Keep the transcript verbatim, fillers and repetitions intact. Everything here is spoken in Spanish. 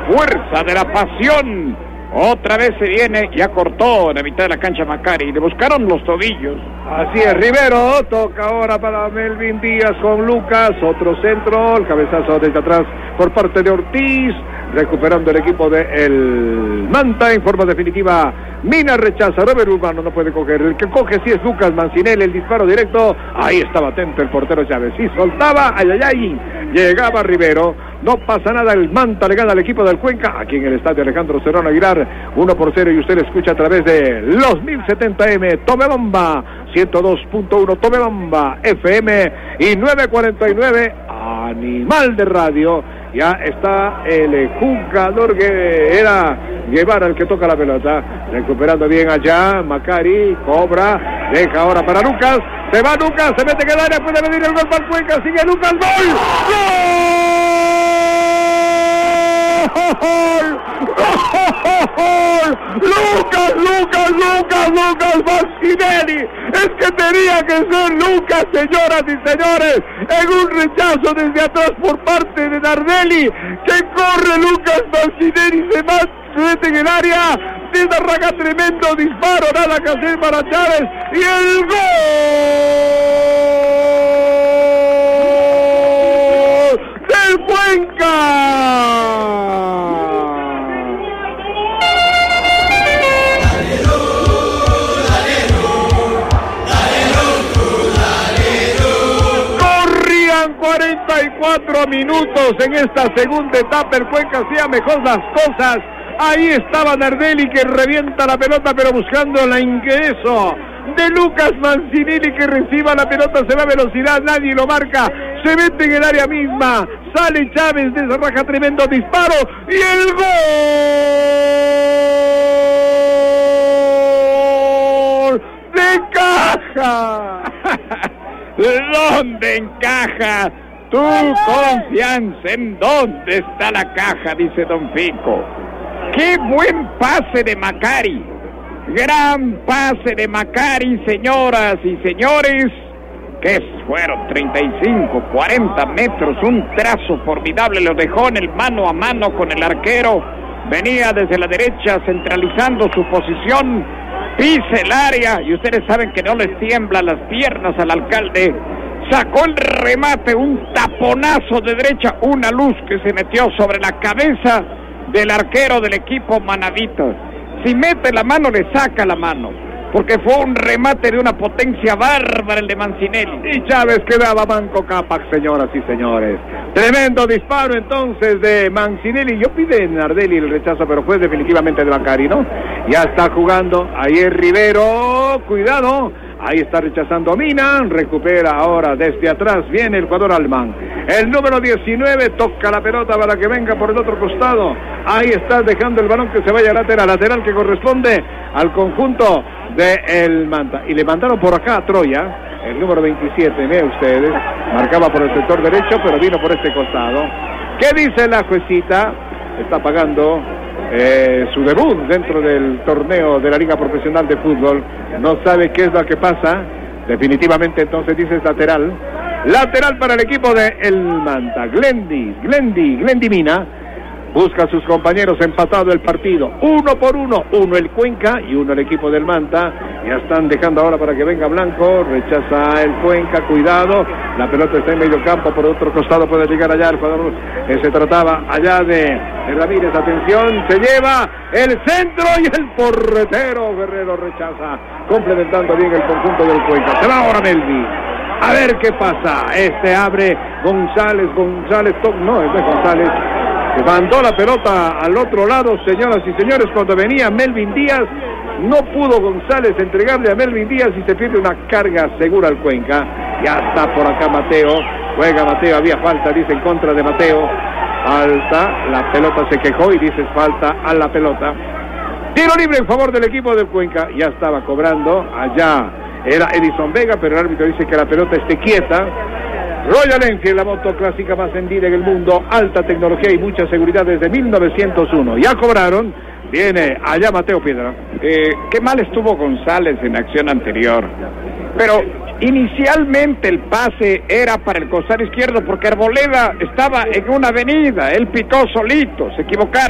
fuerza de la pasión. Otra vez se viene, ya cortó en la mitad de la cancha Macari, le buscaron los tobillos. Así es, Rivero, toca ahora para Melvin Díaz con Lucas, otro centro, el cabezazo desde atrás por parte de Ortiz, recuperando el equipo de el Manta en forma definitiva. Mina rechaza, Robert Urbano no puede coger, el que coge sí es Lucas Mancinelli, el disparo directo, ahí estaba atento el portero Chávez, sí soltaba, ay ay ay, llegaba Rivero, no pasa nada, el Manta le gana al equipo del Cuenca, aquí en el estadio Alejandro Serrano Aguilar, uno por cero, y usted lo escucha a través de los mil setenta M, Tome Bomba, ciento dos punto uno, Tome Bomba, F M, y novecientos cuarenta y nueve, Animal de Radio. Ya está el jugador que era Guevara el que toca la pelota, recuperando bien allá, Macari, cobra, deja ahora para Lucas, se va Lucas, se mete en el área, puede venir el gol para el Cuenca, sigue Lucas, ¡gol! ¡Gol! ¡Gol! Lucas, Lucas, Lucas, Lucas Mancinelli, es que tenía que ser Lucas, señoras y señores, en un rechazo desde atrás por parte de Nardelli, que corre Lucas Mancinelli, se mete en el área, desarraga tremendo disparo, nada que hacer para Chávez, y el gol del Cuenca. cuarenta y cuatro minutos en esta segunda etapa, el Cuenca hacía mejor las cosas, ahí estaba Nardelli que revienta la pelota pero buscando el ingreso de Lucas Mancinelli que reciba la pelota, se va a velocidad, nadie lo marca, se mete en el área misma, sale Chávez, desarraja tremendo disparo y el gol de Caja. ¿Dónde encaja tu confianza? ¿En dónde está la caja? Dice Don Pico. ¡Qué buen pase de Macari! Gran pase de Macari, señoras y señores. Que fueron treinta y cinco, cuarenta metros, un trazo formidable, lo dejó en el mano a mano con el arquero. Venía desde la derecha centralizando su posición. Pisa el área y ustedes saben que no les tiemblan las piernas al alcalde. Sacó el remate, un taponazo de derecha, una luz que se metió sobre la cabeza del arquero del equipo Manavito. Si mete la mano, le saca la mano, porque fue un remate de una potencia bárbara el de Mancinelli. Y Chávez quedaba manco Capac, señoras y señores. Tremendo disparo entonces de Mancinelli. Yo pide Nardelli el rechazo, pero fue definitivamente de Macari, ¿no? Ya está jugando, ahí es Rivero, cuidado, ahí está rechazando a Mina, recupera ahora desde atrás, viene el jugador alemán. El número diecinueve toca la pelota para que venga por el otro costado. Ahí está dejando el balón que se vaya lateral, lateral que corresponde al conjunto de el Manta. Y le mandaron por acá a Troya, el número veintisiete, vean ustedes, marcaba por el sector derecho, pero vino por este costado. ¿Qué dice la juecita? Está pagando eh, su debut dentro del torneo de la Liga Profesional de Fútbol. No sabe qué es lo que pasa. Definitivamente entonces dice es lateral. Lateral para el equipo de el Manta. Glendy, Glendy, Glendy Mina. Busca a sus compañeros, empatado el partido, uno por uno, uno el Cuenca y uno el equipo del Manta. Ya están dejando ahora para que venga Blanco, rechaza el Cuenca, cuidado, la pelota está en medio campo, por otro costado puede llegar allá el jugador, eh, se trataba allá de, de Ramírez, atención, se lleva el centro y el portero Guerrero rechaza, complementando bien el conjunto del Cuenca. Se va ahora Melvi. A ver qué pasa, este abre González, González, to- no, es de González. Mandó la pelota al otro lado, señoras y señores, cuando venía Melvin Díaz, no pudo González entregarle a Melvin Díaz y se pierde una carga segura al Cuenca. Ya está por acá Mateo, juega Mateo, había falta, dice en contra de Mateo, falta, la pelota se quejó y dice falta a la pelota. Tiro libre en favor del equipo del Cuenca, ya estaba cobrando, allá era Edison Vega, pero el árbitro dice que la pelota esté quieta. Royal Enfield, la moto clásica más vendida en el mundo, alta tecnología y mucha seguridad desde mil novecientos uno. Ya cobraron, viene allá Mateo Piedra. Eh, qué mal estuvo González en acción anterior, pero inicialmente el pase era para el costado izquierdo porque Arboleda estaba en una avenida, él picó solito, se equivocaron.